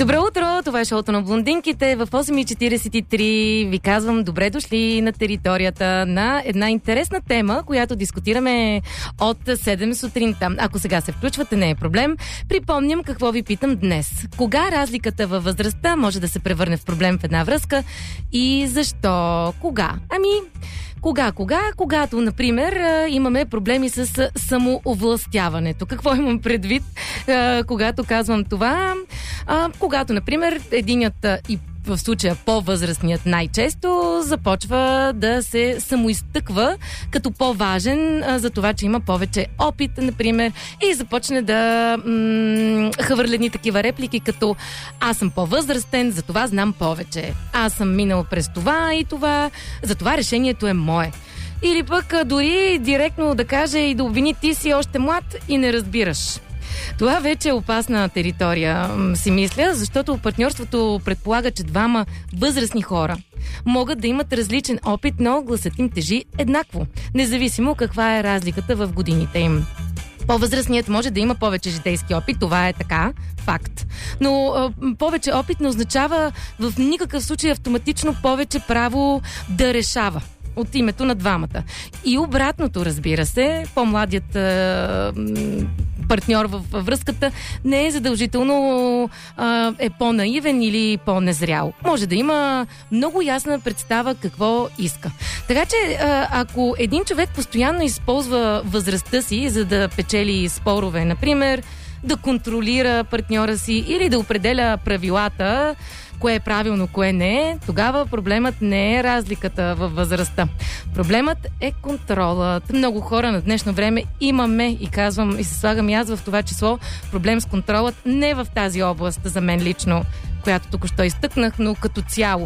Добро утро, това е шоуто на блондинките. В 8:43 ви казвам добре дошли на територията на една интересна тема, която дискутираме от 7 сутринта. Ако сега се включвате, не е проблем. Припомням какво ви питам днес. Кога разликата във възрастта може да се превърне в проблем в една връзка и защо? Кога? Когато, например, имаме проблеми с самоовластяването. Какво имам предвид, когато казвам това? Когато, например, единият и в случая по-възрастният най-често започва да се самоизтъква като по-важен за това, че има повече опит, например, и започне да хвърля едни такива реплики, като аз съм по-възрастен, за това знам повече. Аз съм минал през това и това, за това решението е мое. Или пък дори директно да каже и да обвини, ти си още млад и не разбираш. Това вече е опасна територия, си мисля, защото партньорството предполага, че двама възрастни хора могат да имат различен опит, но гласът им тежи еднакво, независимо каква е разликата в годините им. По-възрастният може да има повече житейски опит, това е така, факт. Но повече опит не означава в никакъв случай автоматично повече право да решава от името на двамата. И обратното, разбира се, по-младият партньор във връзката не е задължително е по-наивен или по-незрял. Може да има много ясна представа какво иска. Така че, ако един човек постоянно използва възрастта си, за да печели спорове, например, да контролира партньора си или да определя правилата, кое е правилно, кое не е, тогава проблемът не е разликата във възрастта. Проблемът е контролът. Много хора на днешно време имаме, и казвам, и се слагам и аз в това число, проблем с контролът не в тази област, за мен лично, която току-що изтъкнах, но като цяло.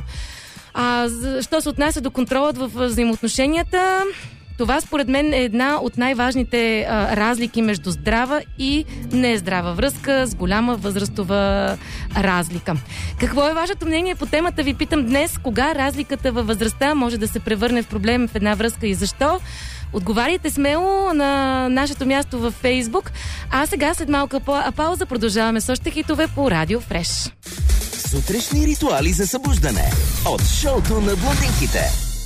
Що се отнася до контролът в взаимоотношенията, това според мен е една от най-важните разлики между здрава и нездрава връзка с голяма възрастова разлика. Какво е вашето мнение по темата, ви питам днес? Кога разликата във възрастта може да се превърне в проблем в една връзка и защо? Отговаряйте смело на нашето място във Фейсбук. А сега след малка пауза продължаваме с още хитове по Радио Фреш. Сутрешни ритуали за събуждане от шоуто на блондинките.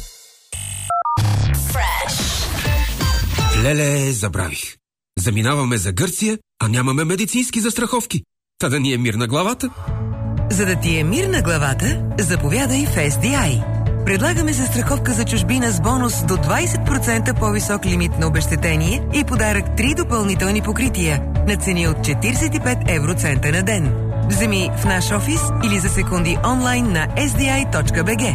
Леле, забравих. Заминаваме за Гърция, а нямаме медицински застраховки. Та да ни е мир на главата. За да ти е мир на главата, заповядай в SDI. Предлагаме застраховка за чужбина с бонус до 20% по-висок лимит на обезщетение и подарък 3 допълнителни покрития на цени от 45 евроцента на ден. Вземи в наш офис или за секунди онлайн на sdi.bg.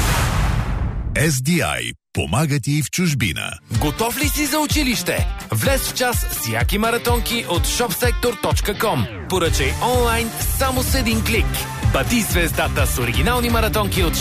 SDI. Помага ти в чужбина. Готов ли си за училище? Влез в час с яки маратонки от shopsector.com. Поръчай онлайн само с един клик. Бъди звездата с оригинални маратонки от